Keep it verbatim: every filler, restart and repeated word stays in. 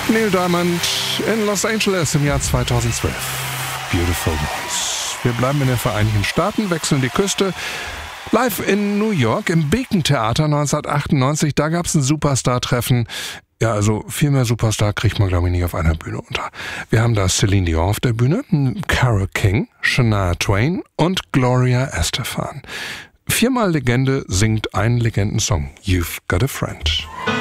Neil Diamond in Los Angeles im Jahr zweitausendzwölf. Beautiful Voice. Wir bleiben in den Vereinigten Staaten, wechseln die Küste. Live in New York im Beacon Theater neunzehnhundertachtundneunzig, da gab es ein Superstar-Treffen. Ja, also viel mehr Superstar kriegt man, glaube ich, nicht auf einer Bühne unter. Wir haben da Celine Dion auf der Bühne, Carole King, Shania Twain und Gloria Estefan. Viermal Legende singt einen Legendensong, You've Got a Friend.